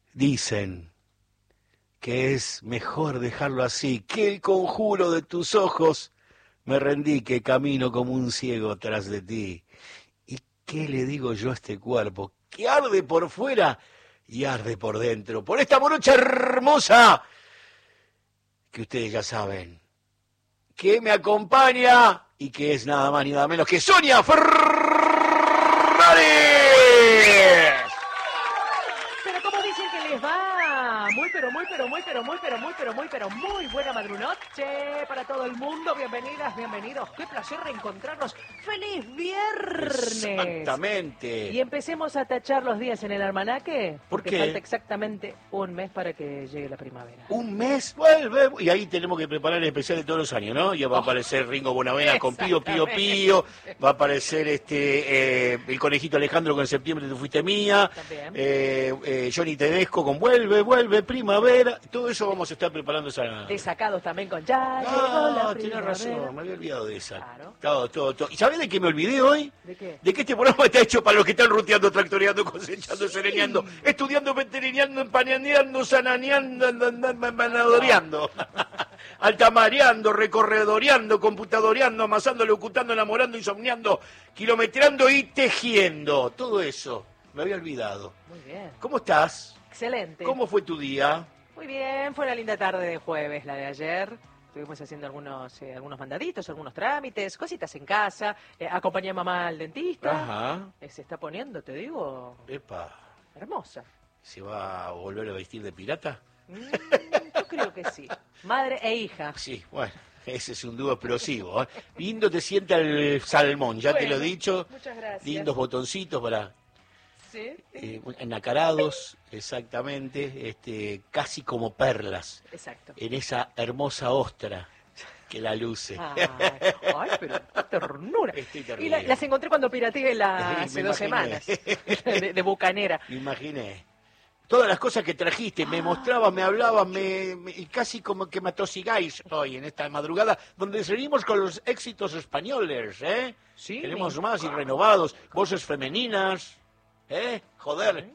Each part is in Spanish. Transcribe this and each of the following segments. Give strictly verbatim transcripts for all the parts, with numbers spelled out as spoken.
Dicen que es mejor dejarlo así, que el conjuro de tus ojos me rendí, que camino como un ciego tras de ti. ¿Y qué le digo yo a este cuerpo que arde por fuera y arde por dentro, por esta morocha hermosa que ustedes ya saben, que me acompaña y que es nada más ni nada menos que Sonia Ferrari? Pero ¿cómo dicen que les va? Muy, pero muy, pero muy, pero muy, pero muy, pero muy, pero muy buena madrunoche para todo el mundo. Bienvenidas, bienvenidos. Qué placer reencontrarnos. ¡Feliz viernes! Exactamente. Y empecemos a tachar los días en el almanaque. ¿Por Porque qué? falta exactamente un mes para que llegue la primavera. Un mes, vuelve, y ahí tenemos que preparar el especial de todos los años, ¿no? Ya va a aparecer Ringo Bonavena con Pío, Pío, Pío, va a aparecer este eh, el conejito Alejandro con Septiembre tú fuiste mía, También. eh, eh, Johnny Tedesco con Vuelve, Vuelve, Primavera, todo eso vamos a estar preparando esa... Desacados también con ya llegó Ah, la tenés primavera. razón, me había olvidado de esa. Claro. Todo, todo, todo. ¿Y sabés de qué me olvidé hoy? ¿De qué? De que este programa está hecho para los que están ruteando, tractoreando, cosechando, sereneando, estudiando, veterineando, empañaneando, sananeando, manadoreando, altamareando, recorredoreando, computadoreando, amasando, locutando, enamorando, insomniando, kilometreando y tejiendo. Todo eso. Me había olvidado. Muy bien. ¿Cómo estás? Excelente. ¿Cómo fue tu día? Muy bien, fue una linda tarde de jueves la de ayer. Estuvimos haciendo algunos eh, algunos mandaditos, algunos trámites, cositas en casa. Eh, acompañé a mamá al dentista. Ajá. Eh, se está poniendo, te digo, Epa. hermosa. ¿Se va a volver a vestir de pirata? Mm, yo creo que sí. Madre e hija. Sí, bueno, ese es un dúo explosivo, ¿eh? Lindo te sienta el salmón, ya te lo he Bueno, dicho. muchas gracias. Lindos botoncitos para Sí. eh, enacarados, exactamente, este, casi como perlas Exacto. en esa hermosa ostra que la luce. Ay, ay, pero qué ternura. Estoy Y terrible. la- las encontré cuando pirateé la, Sí, hace me dos imaginé. semanas, de, de bucanera. Me imaginé. Todas las cosas que trajiste, me mostrabas, me hablabas, me, me- y casi como que me atosigáis hoy en esta madrugada, donde seguimos con los éxitos españoles, ¿eh? Sí, Tenemos me más y renovados, voces femeninas, ¿eh? Joder.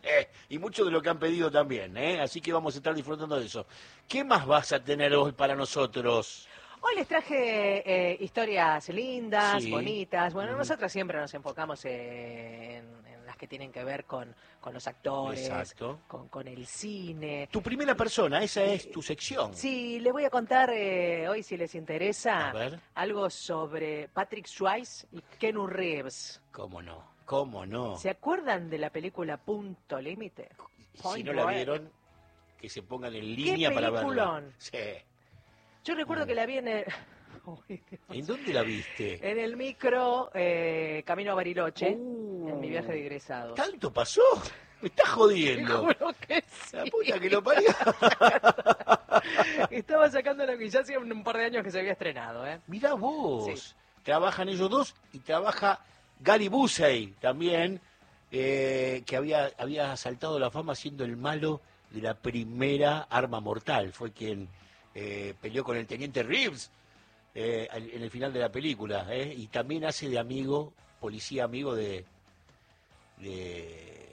Y mucho de lo que han pedido también, ¿eh? Así que vamos a estar disfrutando de eso. ¿Qué más vas a tener hoy para nosotros? Hoy les traje eh, historias lindas, Sí. bonitas. Bueno, Ujú. nosotros siempre nos enfocamos en, en las que tienen que ver con, con los actores, Exacto. con, con el cine. Tu primera persona, esa es tu sección. Sí, les voy a contar eh, hoy, si les interesa, A ver. algo sobre Patrick Swayze y Keanu Reeves. ¿Cómo no? ¿Cómo no? ¿Se acuerdan de la película Punto Límite? Si Point no la Break. vieron, que se pongan en línea para verla. peliculón! Sí. Yo recuerdo que la vi en el, Uy, Dios. ¿En dónde la viste? en el micro eh, camino a Bariloche, Uh. en mi viaje de egresados. ¿Tanto pasó? Me estás Te jodiendo. juro que sí. La puta que lo parió. Estaba sacando la que ya hacía un par de años que se había estrenado, ¿eh? Mirá vos. Sí. Trabajan ellos dos y trabaja Gary Busey también, eh, que había, había saltado la fama siendo el malo de la primera Arma Mortal. Fue quien eh, peleó con el teniente Reeves eh, al- en el final de la película. eh, Y también hace de amigo, policía amigo de... de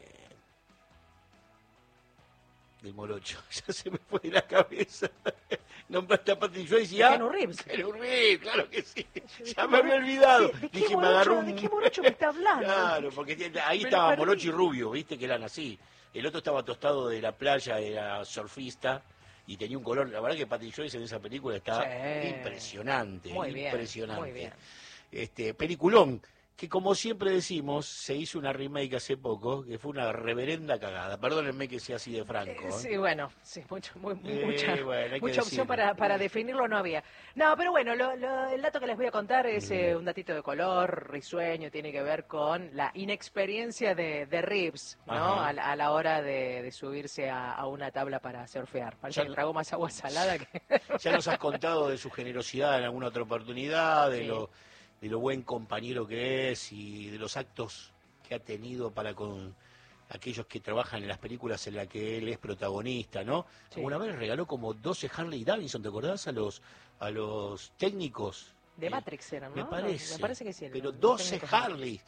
del Morocho. Ya se me fue de la cabeza. Nombraste a Patrick Swayze y De a... Keanu Reeves. Keanu Reeves, claro que sí. ¿De Ya qué me había moro- olvidado. ¿De, de qué Dije, me morocho, agarró un... ¿De qué morocho me está hablando? Claro, porque tiene- ahí Me lo estaba perdí. Morocho y Rubio, viste que eran así. El otro estaba tostado de la playa, era surfista y tenía un color. La verdad que Patrick Swayze en esa película está Sí. impresionante, Muy bien, impresionante. muy bien. Este peliculón que, como siempre decimos, se hizo una remake hace poco que fue una reverenda cagada. Perdónenme que sea así de franco. Eh, ¿eh? Sí, bueno, sí, mucho, muy, Eh, mucha, bueno, hay que mucha opción decirlo. para, para definirlo no había. No, pero bueno, lo- lo- el dato que les voy a contar es eh, un datito de color, risueño, tiene que ver con la inexperiencia de, de Reeves, ¿no? Ajá. A, la- a la hora de, de subirse a, a una tabla para surfear. Parece Ya que no- tragó más agua salada que... Ya nos has contado de su generosidad en alguna otra oportunidad, de Sí. lo de lo buen compañero que es y de los actos que ha tenido para con aquellos que trabajan en las películas en las que él es protagonista, ¿no? Sí. Una vez regaló como doce Harley Davidson, ¿te acordás? A los a los técnicos. De Eh, Matrix eran, ¿no? Me No, parece. me parece que sí. Pero los doce técnicos de Harley.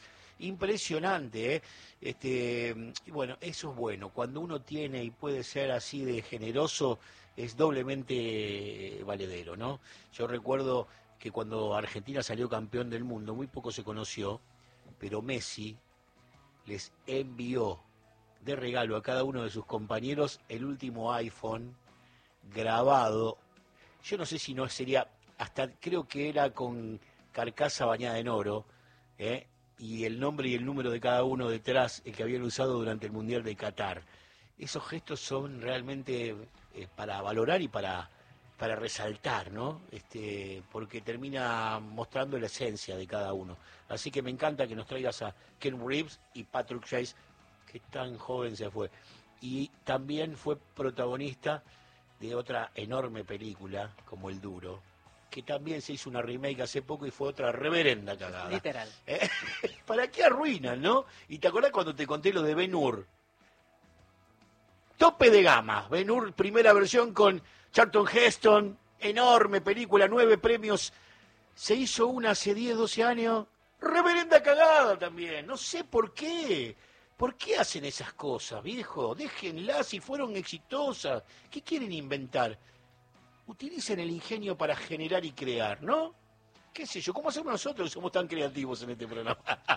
impresionante, ¿eh? Este, y bueno, eso es bueno. Cuando uno tiene y puede ser así de generoso, es doblemente valedero, ¿no? Yo recuerdo que cuando Argentina salió campeón del mundo, muy poco se conoció, pero Messi les envió de regalo a cada uno de sus compañeros el último iPhone grabado. Yo no sé si no sería, hasta creo que era con carcasa bañada en oro, ¿eh? Y el nombre y el número de cada uno detrás, el que habían usado durante el Mundial de Qatar. Esos gestos son realmente eh, para valorar y para, para resaltar, ¿no? Este, porque termina mostrando la esencia de cada uno. Así que me encanta que nos traigas a Ken Reeves y Patrick Chase, que tan joven se fue. Y también fue protagonista de otra enorme película, como El Duro, que también se hizo una remake hace poco y fue otra reverenda cagada. Literal. ¿Eh? ¿Para qué arruinan, no? Y te acordás cuando te conté lo de Ben-Hur. Tope de gama. Ben-Hur, primera versión con Charlton Heston, enorme película, nueve premios. Se hizo una hace diez, doce años. Reverenda cagada también. No sé por qué. ¿Por qué hacen esas cosas, viejo? Déjenlas si fueron exitosas. ¿Qué quieren inventar? Utilicen el ingenio para generar y crear, ¿no? ¿Qué sé yo? ¿Cómo hacemos nosotros que somos tan creativos en este programa?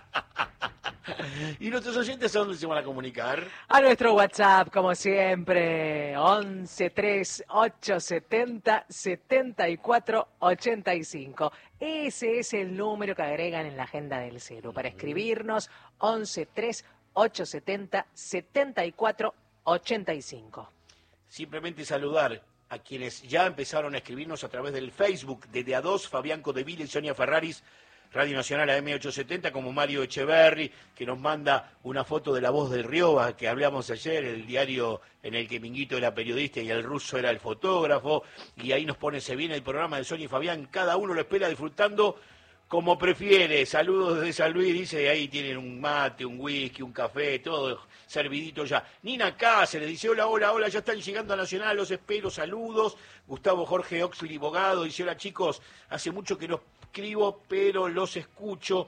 ¿Y nuestros oyentes a dónde se van a comunicar? A nuestro WhatsApp, como siempre, once tres ocho setenta setenta y cuatro ochenta y cinco. Ese es el número que agregan en la agenda del celu para escribirnos, once tres ocho setenta setenta y cuatro ochenta y cinco. Simplemente saludar a quienes ya empezaron a escribirnos a través del Facebook de De A dos, Fabián Codeville y Sonia Ferraris, Radio Nacional A M ochocientos setenta, como Mario Echeverri, que nos manda una foto de La Voz del Rioba, que hablamos ayer, el diario en el que Minguito era periodista y el ruso era el fotógrafo, y ahí nos pone, se viene el programa de Sonia y Fabián, cada uno lo espera disfrutando como prefiere. Saludos desde San Luis, dice, ahí tienen un mate, un whisky, un café, todo servidito ya. Nina Cáceres dice, hola, hola, hola, ya están llegando a Nacional, los espero, saludos. Gustavo Jorge Oxley Bogado dice, hola chicos, hace mucho que no escribo, pero los escucho.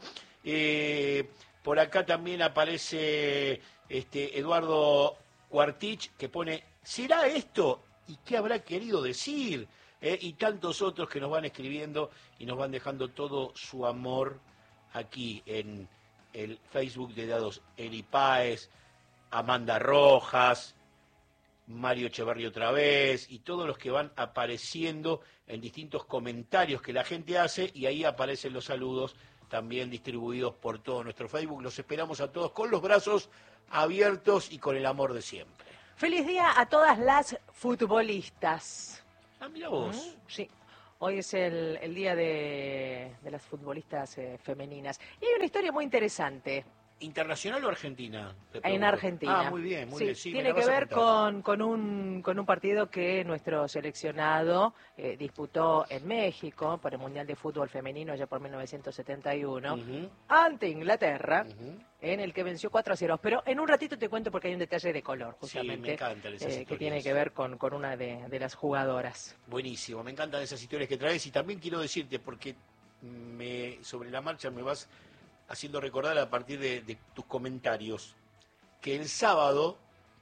Eh, por acá también aparece este Eduardo Cuartich, que pone, ¿será esto? ¿Y qué habrá querido decir? Eh, y tantos otros que nos van escribiendo y nos van dejando todo su amor aquí en el Facebook de Dados. Eri Páez, Amanda Rojas, Mario Echeverri otra vez, y todos los que van apareciendo en distintos comentarios que la gente hace, y ahí aparecen los saludos también distribuidos por todo nuestro Facebook. Los esperamos a todos con los brazos abiertos y con el amor de siempre. Feliz día a todas las futbolistas. Ah, mira vos. ¿Mm? Sí, hoy es el, el día de, de las futbolistas eh, femeninas. Y hay una historia muy interesante. ¿Internacional o Argentina? En Argentina. Ah, muy bien, muy sí, bien. Sí, tiene que ver con, con, un, con un partido que nuestro seleccionado eh, disputó en México por el Mundial de Fútbol Femenino allá por mil novecientos setenta y uno, uh-huh. ante Inglaterra, uh-huh. en el que venció cuatro a cero. Pero en un ratito te cuento porque hay un detalle de color, justamente, sí, me encantan esas eh, que tiene que ver con, con una de, de las jugadoras. Buenísimo, me encantan esas historias que traes, y también quiero decirte, porque me, sobre la marcha me vas haciendo recordar a partir de, de tus comentarios, que el sábado,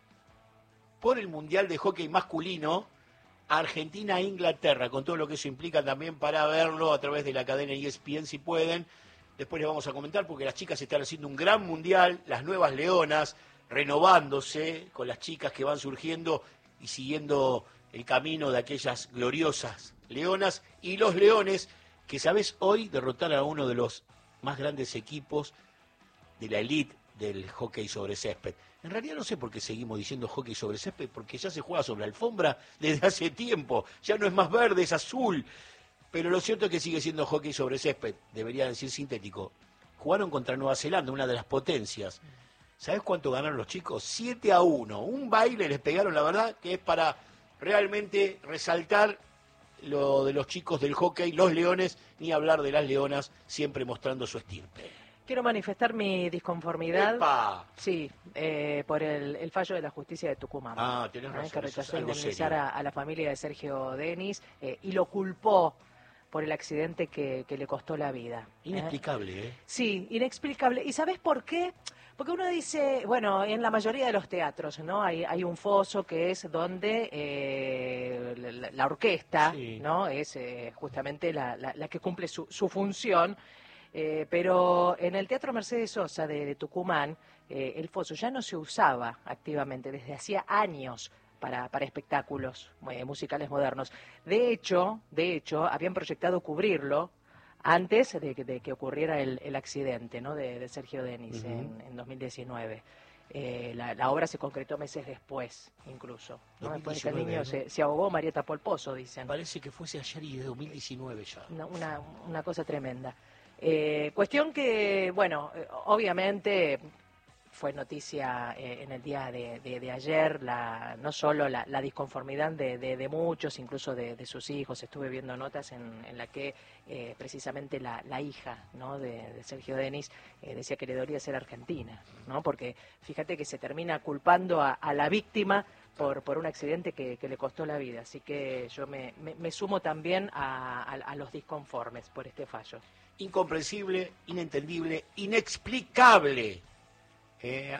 por el Mundial de Hockey Masculino, Argentina-Inglaterra, con todo lo que eso implica también para verlo a través de la cadena E S P N si pueden, después les vamos a comentar, porque las chicas están haciendo un gran Mundial, las nuevas leonas, renovándose con las chicas que van surgiendo y siguiendo el camino de aquellas gloriosas leonas, y los leones, que sabes, hoy derrotaron a uno de los más grandes equipos de la elite del hockey sobre césped. En realidad no sé por qué seguimos diciendo hockey sobre césped, porque ya se juega sobre alfombra desde hace tiempo, ya no es más verde, es azul, pero lo cierto es que sigue siendo hockey sobre césped, debería decir sintético. Jugaron contra Nueva Zelanda, una de las potencias. ¿Sabes cuánto ganaron los chicos? siete a uno, un baile les pegaron, la verdad, que es para realmente resaltar lo de los chicos del hockey, los leones, ni hablar de las leonas, siempre mostrando su estirpe. Quiero manifestar mi disconformidad. ¡Epa! Sí, eh, por el, el fallo de la justicia de Tucumán. Ah, tenés razón. Eh, que rechazó es indemnizar a, a la familia de Sergio Denis eh, y lo culpó por el accidente que, que le costó la vida. Inexplicable, ¿eh? Sí, inexplicable. ¿Y sabés por qué? Porque uno dice, bueno, en la mayoría de los teatros, ¿no? Hay, hay un foso que es donde eh, la, la orquesta, sí, ¿no? Es eh, justamente la, la, la que cumple su, su función. Eh, pero en el Teatro Mercedes Sosa de, de Tucumán, eh, el foso ya no se usaba activamente desde hacía años para, para espectáculos eh, musicales modernos. De hecho, de hecho, habían proyectado cubrirlo antes de, de que ocurriera el, el accidente, ¿no? de, de Sergio Denis, uh-huh, en, en dos mil diecinueve. Eh, la, la obra se concretó meses después, incluso, ¿no? Después de que el niño, ¿no? se, se ahogó, María tapó el pozo, dicen. Parece que fuese ayer y de dos mil diecinueve ya. Una, una, una cosa tremenda. Eh, cuestión que, bueno, obviamente fue noticia eh, en el día de, de, de ayer, la, no solo la, la disconformidad de, de, de muchos, incluso de, de sus hijos. Estuve viendo notas en, en la que eh, precisamente la, la hija, ¿no? de, de Sergio Denis eh, decía que le dolía ser argentina, ¿no? Porque fíjate que se termina culpando a, a la víctima por, por un accidente que, que le costó la vida. Así que yo me, me, me sumo también a, a, a los disconformes por este fallo. Incomprensible, inentendible, inexplicable. Eh,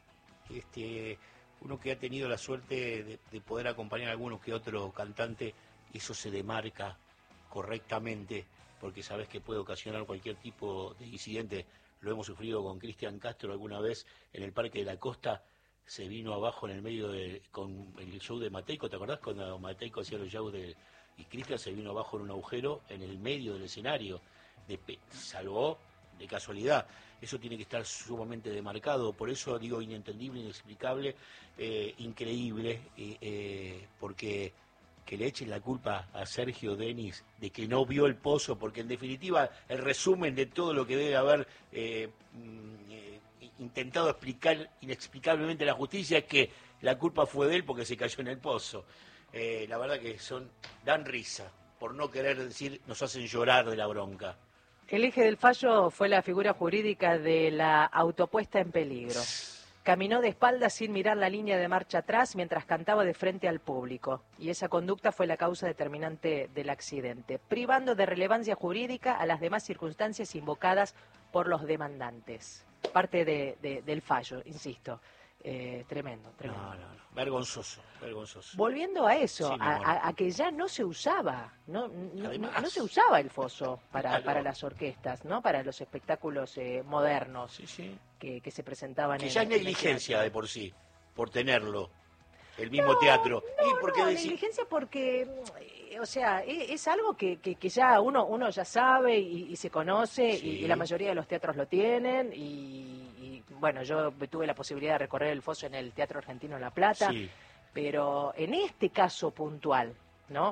este, uno que ha tenido la suerte de, de poder acompañar a alguno que otro cantante, eso se demarca correctamente, porque sabes que puede ocasionar cualquier tipo de incidente. Lo hemos sufrido con Cristian Castro alguna vez en el Parque de la Costa. Se vino abajo en el medio de, con el show de Mateico, ¿te acordás? Cuando Mateico hacía los shows de, y Cristian se vino abajo en un agujero en el medio del escenario. De, salvó de casualidad. Eso tiene que estar sumamente demarcado. Por eso digo inentendible, inexplicable, eh, increíble, eh, eh, porque que le echen la culpa a Sergio Denis de que no vio el pozo, porque en definitiva el resumen de todo lo que debe haber eh, eh, intentado explicar inexplicablemente la justicia es que la culpa fue de él porque se cayó en el pozo. Eh, la verdad que son dan risa, por no querer decir, nos hacen llorar de la bronca. El eje del fallo fue la figura jurídica de la autopuesta en peligro. Caminó de espaldas sin mirar la línea de marcha atrás mientras cantaba de frente al público. Y esa conducta fue la causa determinante del accidente, privando de relevancia jurídica a las demás circunstancias invocadas por los demandantes. Parte de, de, del fallo, insisto. Eh, tremendo, tremendo. No, no, no. Vergonzoso, vergonzoso. Volviendo a eso, sí, a, a, a que ya no se usaba, no, no, Además, no se usaba el foso para, claro, para las orquestas, ¿no? Para los espectáculos eh, modernos sí, sí. Que, que se presentaban. Que en ya es negligencia de por sí, por tenerlo, el mismo no, teatro. No, ¿Y por qué no, decir? Negligencia porque, o sea, es, es algo que, que, que ya uno uno ya sabe y, y se conoce, sí, y, y la mayoría de los teatros lo tienen, y, y bueno, yo tuve la posibilidad de recorrer el foso en el Teatro Argentino La Plata, sí, pero en este caso puntual, ¿no?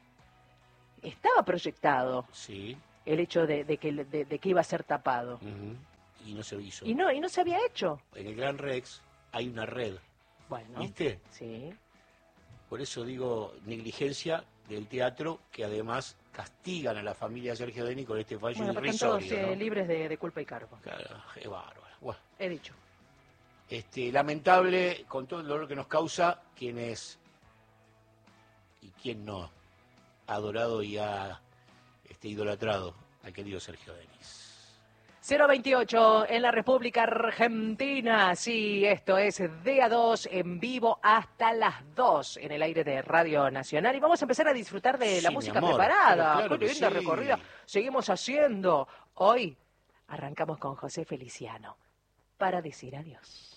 Estaba proyectado, sí, el hecho de, de, que, de, de que iba a ser tapado. Uh-huh. Y no se hizo. Y no, y no se había hecho. En el Gran Rex hay una red. Bueno. ¿Viste? Sí. Por eso digo negligencia del teatro, que además castigan a la familia Sergio Denis con este fallo bueno, irrisorio. Todos, ¿no? eh, libres de, de culpa y cargo. Claro, es bárbaro. Bueno. He dicho. Este, lamentable, con todo el dolor que nos causa, quien es y quien no ha adorado y ha este, idolatrado al querido Sergio Denis. cero veintiocho en la República Argentina. Sí, esto es D A dos en vivo hasta las dos en el aire de Radio Nacional. Y vamos a empezar a disfrutar de la sí, música amor, preparada. claro Qué linda sí. recorrida. Seguimos haciendo. Hoy arrancamos con José Feliciano para decir adiós.